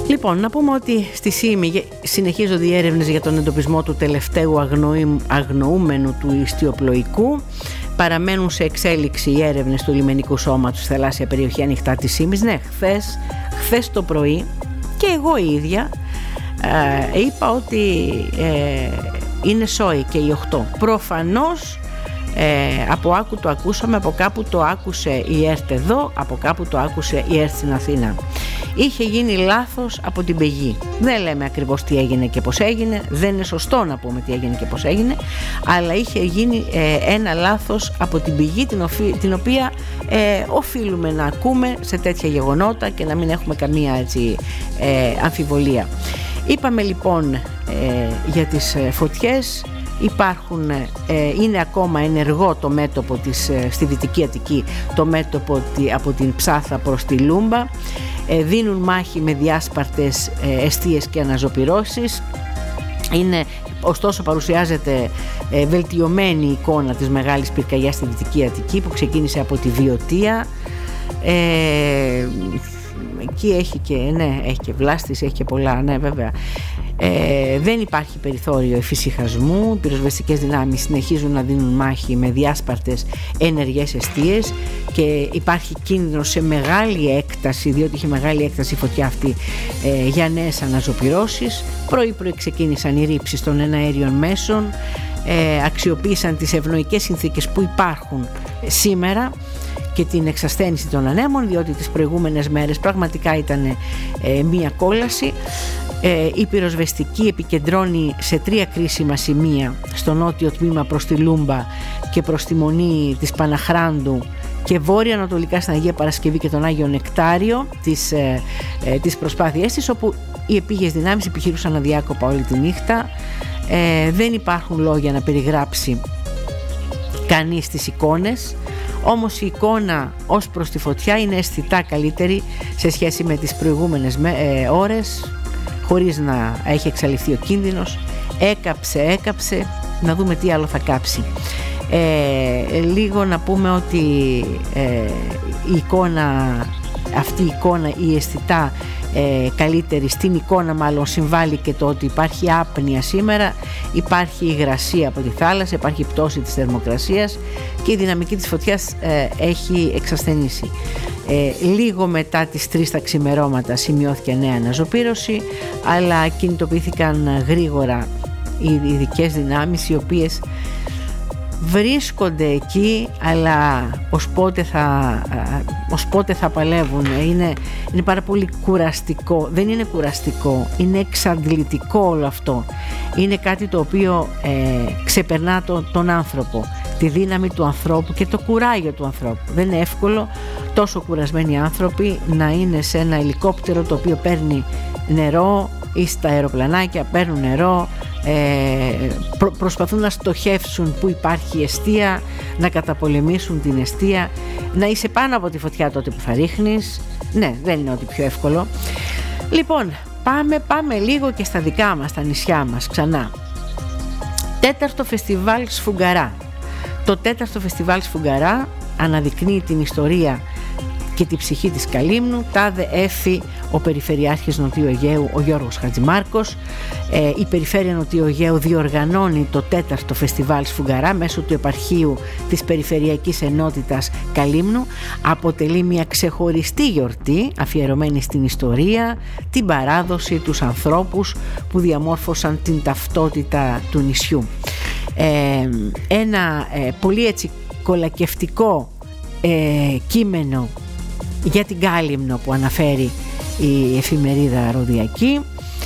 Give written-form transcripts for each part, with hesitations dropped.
Λοιπόν, να πούμε ότι στη ΣΥΜΗ συνεχίζονται οι έρευνες για τον εντοπισμό του τελευταίου αγνοούμενου του ιστιοπλοϊκού. Παραμένουν σε εξέλιξη οι έρευνες του λιμενικού σώματος στη θαλάσσια περιοχή ανοιχτά της ΣΥΜΗς. Ναι, χθες το πρωί και εγώ η ίδια είπα ότι είναι σόι και οι 8. Προφανώς από άκου το ακούσαμε, από κάπου το άκουσε η ΕΡΤ εδώ, από κάπου το άκουσε η ΕΡΤ στην Αθήνα. Είχε γίνει λάθος από την πηγή. Δεν λέμε ακριβώς τι έγινε και πώς έγινε, δεν είναι σωστό να πούμε τι έγινε και πώς έγινε, αλλά είχε γίνει ένα λάθος από την πηγή την οποία οφείλουμε να ακούμε σε τέτοια γεγονότα και να μην έχουμε καμία έτσι, αμφιβολία. Είπαμε λοιπόν για τις φωτιές. Είναι ακόμα ενεργό το μέτωπο στη Δυτική Αττική, το μέτωπο από την Ψάθα προς τη Λούμπα. Δίνουν μάχη με διάσπαρτες εστίες και αναζωπυρώσεις. Ωστόσο παρουσιάζεται βελτιωμένη εικόνα της μεγάλης πυρκαγιάς στη Δυτική Αττική που ξεκίνησε από τη Βιωτία. Εκεί έχει και βλάστηση, έχει και πολλά, ναι βέβαια. Δεν υπάρχει περιθώριο εφησυχασμού. Οι πυροσβεστικές δυνάμεις συνεχίζουν να δίνουν μάχη με διάσπαρτες ενεργές εστίες και υπάρχει κίνδυνος σε μεγάλη έκταση, διότι είχε μεγάλη έκταση η φωτιά αυτή, για νέες αναζωπυρώσεις. Πρωί-πρωί ξεκίνησαν οι ρήψεις των εναέριων μέσων, αξιοποίησαν τις ευνοϊκές συνθήκες που υπάρχουν σήμερα και την εξασθένιση των ανέμων, διότι τις προηγούμενες μέρες πραγματικά ήταν μία κόλαση. Η πυροσβεστική επικεντρώνει σε 3 κρίσιμα σημεία: στο νότιο τμήμα προς τη Λούμπα και προς τη μονή της Παναχράντου και βόρεια-ανατολικά στην Αγία Παρασκευή και τον Άγιο Νεκτάριο τις προσπάθειές της, όπου οι επίγειες δυνάμεις επιχειρούσαν αδιάκοπα όλη τη νύχτα. Δεν υπάρχουν λόγια να περιγράψει κανείς τις εικόνες, όμως η εικόνα ως προς τη φωτιά είναι αισθητά καλύτερη σε σχέση με τις προηγούμενες ώρες, χωρίς να έχει εξαλειφθεί ο κίνδυνος. Έκαψε, να δούμε τι άλλο θα κάψει. Λίγο να πούμε ότι αυτή η εικόνα, η αισθητά καλύτερη, στην εικόνα μάλλον συμβάλλει και το ότι υπάρχει άπνοια σήμερα, υπάρχει υγρασία από τη θάλασσα, υπάρχει πτώση της θερμοκρασίας και η δυναμική της φωτιάς έχει εξασθενήσει. Λίγο μετά τις 3 τα ξημερώματα σημειώθηκε νέα αναζωπήρωση, αλλά κινητοποιήθηκαν γρήγορα οι ειδικές δυνάμεις, οι οποίες βρίσκονται εκεί, αλλά ως πότε θα παλεύουν. Είναι πάρα πολύ κουραστικό. Δεν είναι κουραστικό, είναι εξαντλητικό όλο αυτό. Είναι κάτι το οποίο ξεπερνά τον άνθρωπο, τη δύναμη του ανθρώπου και το κουράγιο του ανθρώπου. Δεν είναι εύκολο τόσο κουρασμένοι άνθρωποι να είναι σε ένα ελικόπτερο το οποίο παίρνει νερό, ή στα αεροπλανάκια παίρνουν νερό, προσπαθούν να στοχεύσουν που υπάρχει εστία, να καταπολεμήσουν την εστία, να είσαι πάνω από τη φωτιά τότε που θα ρίχνεις. Ναι, δεν είναι ό,τι πιο εύκολο. Λοιπόν, πάμε λίγο και στα δικά μας, στα νησιά μας ξανά. 4ο φεστιβάλ Σφουγγαρά. Το 4ο φεστιβάλ Σφουγγαρά αναδεικνύει την ιστορία και τη ψυχή της Καλύμνου. Τάδε έφη ο Περιφερειάρχης Νοτιού Αιγαίου, ο Γιώργος Χατζημάρκος. Η Περιφέρεια Νοτιού Αιγαίου διοργανώνει το 4ο φεστιβάλ Σφουγγαρά μέσω του επαρχείου της Περιφερειακής Ενότητας Καλύμνου. Αποτελεί μια ξεχωριστή γιορτή αφιερωμένη στην ιστορία, την παράδοση, τους ανθρώπους που διαμόρφωσαν την ταυτότητα του νησιού. Ένα πολύ έτσι κολακευτικό κείμενο για την Κάλυμνο που αναφέρει η εφημερίδα Ροδιακή,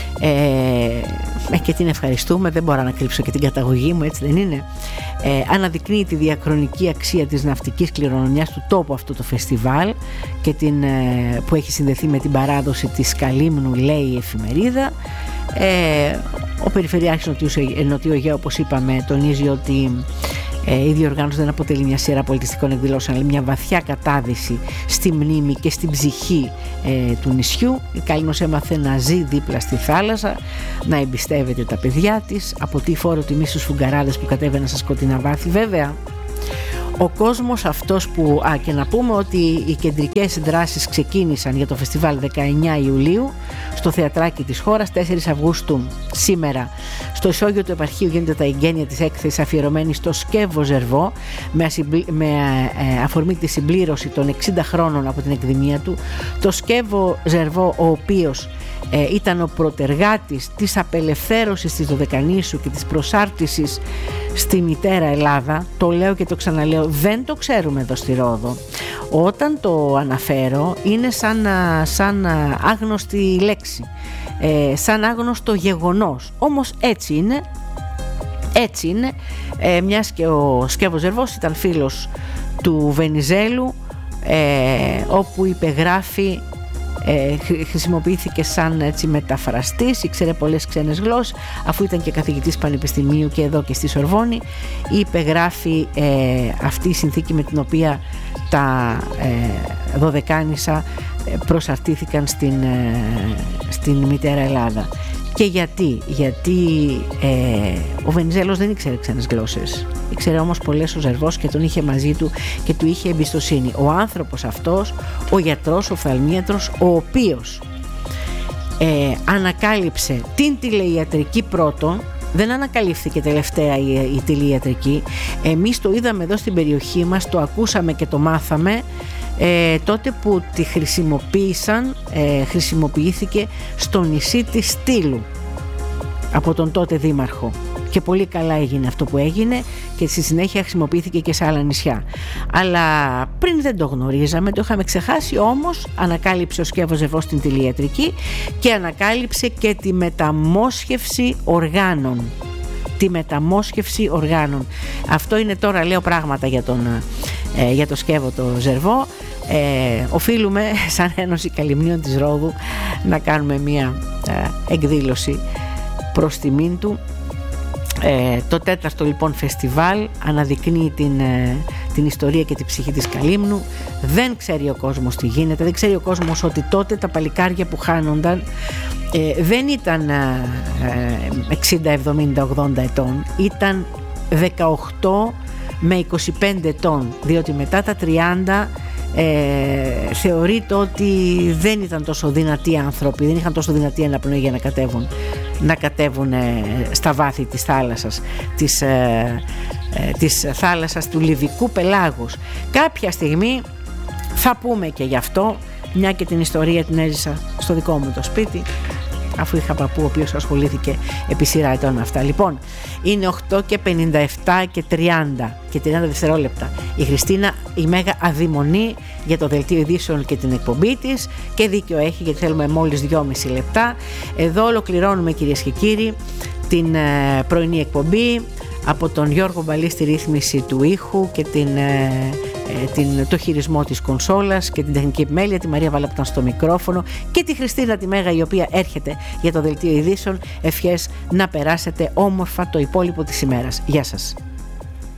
και την ευχαριστούμε, δεν μπορώ να κρύψω και την καταγωγή μου, έτσι δεν είναι. Αναδεικνύει τη διαχρονική αξία της ναυτικής κληρονομιάς του τόπου αυτού το φεστιβάλ και που έχει συνδεθεί με την παράδοση της Καλύμνου, λέει η εφημερίδα. Ο Περιφερειάρχης Νοτιού Αιγαίου, όπως είπαμε, τονίζει ότι η διοργάνωση δεν αποτελεί μια σειρά πολιτιστικών εκδηλώσεων, αλλά μια βαθιά κατάδυση στη μνήμη και στην ψυχή του νησιού. Η Καλύμνος έμαθε να ζει δίπλα στη θάλασσα, να εμπιστεύεται τα παιδιά της, από τη φόρο τιμή στους φουγγαράδες που κατέβαιναν στα σκοτεινά βάθη. Βέβαια, ο κόσμος αυτός που... και να πούμε ότι οι κεντρικές δράσεις ξεκίνησαν για το φεστιβάλ 19 Ιουλίου στο θεατράκι της χώρας. 4 Αυγούστου σήμερα στο ισόγειο του επαρχείου γίνεται τα εγγένεια της έκθεσης αφιερωμένη στο Σκεύο Ζερβό με αφορμή τη συμπλήρωση των 60 χρόνων από την εκδημία του. Το Σκεύο Ζερβό, ο οποίος ήταν ο πρωτεργάτης της απελευθέρωσης της Δωδεκανήσου και της προσάρτησης στη μητέρα Ελλάδα. Το λέω και το ξαναλέω, δεν το ξέρουμε εδώ στη Ρόδο. Όταν το αναφέρω είναι σαν άγνωστη λέξη, σαν άγνωστο γεγονός, όμως έτσι είναι, μιας και ο Σκεύος Ζερβός ήταν φίλος του Βενιζέλου, όπου υπεγράφει, χρησιμοποιήθηκε σαν έτσι μεταφραστής, ήξερε πολλές ξένες γλώσσες, αφού ήταν και καθηγητής πανεπιστημίου και εδώ και στη Σορβόνη. Υπεγράφει αυτή η συνθήκη με την οποία τα Δωδεκάνησα προσαρτήθηκαν στην μητέρα Ελλάδα. Και γιατί ο Βενιζέλος δεν ήξερε ξένες γλώσσες, ήξερε όμως πολλές ο Ζερβός και τον είχε μαζί του και του είχε εμπιστοσύνη. Ο άνθρωπος αυτός, ο γιατρός, ο οφθαλμίατρος, ο οποίος ανακάλυψε την τηλεϊατρική πρώτον, δεν ανακαλύφθηκε τελευταία η τηλεϊατρική, εμείς το είδαμε εδώ στην περιοχή μας, το ακούσαμε και το μάθαμε τότε που τη χρησιμοποιήθηκε στο νησί της Στήλου από τον τότε δήμαρχο, και πολύ καλά έγινε αυτό που έγινε και στη συνέχεια χρησιμοποιήθηκε και σε άλλα νησιά, αλλά πριν δεν το γνωρίζαμε, το είχαμε ξεχάσει. Όμως ανακάλυψε ο Σκεύος Ζερβός την τηλεϊατρική και ανακάλυψε και τη μεταμόσχευση οργάνων. Αυτό είναι, τώρα λέω πράγματα για το Σκεύο το Ζερβό. Οφείλουμε σαν Ένωση Καλυμνίων της Ρόδου να κάνουμε μια εκδήλωση προς τιμήν του. Το 4ο λοιπόν φεστιβάλ αναδεικνύει την ιστορία και την ψυχή της Καλύμνου. Δεν ξέρει ο κόσμος τι γίνεται, δεν ξέρει ο κόσμος ότι τότε τα παλικάρια που χάνονταν δεν ήταν 60, 70, 80 ετών, ήταν 18 με 25 ετών, διότι μετά τα 30 θεωρείται ότι δεν ήταν τόσο δυνατοί άνθρωποι, δεν είχαν τόσο δυνατή αναπνοή για να κατέβουν στα βάθη της θάλασσας, της θάλασσας του Λιβικού πελάγους. Κάποια στιγμή θα πούμε και γι' αυτό, μια και την ιστορία την έζησα στο δικό μου το σπίτι, αφού είχα παππού ο οποίος ασχολήθηκε επί σειρά ετών με αυτά. Λοιπόν, είναι 8 και 57 και 30 δευτερόλεπτα. Η Χριστίνα η Μέγα αδειμονεί για το δελτίο ειδήσεων και την εκπομπή της, και δίκιο έχει, γιατί θέλουμε μόλις 2,5 λεπτά. Εδώ ολοκληρώνουμε, κυρίες και κύριοι, την πρωινή εκπομπή. Από τον Γιώργο Μπαλή στη ρύθμιση του ήχου και το χειρισμό της κονσόλας και την τεχνική επιμέλεια, τη Μαρία Βάλαπταν στο μικρόφωνο και τη Χριστίνα τη Μέγα, η οποία έρχεται για το δελτίο ειδήσεων. Ευχές να περάσετε όμορφα το υπόλοιπο της ημέρας. Γεια σας.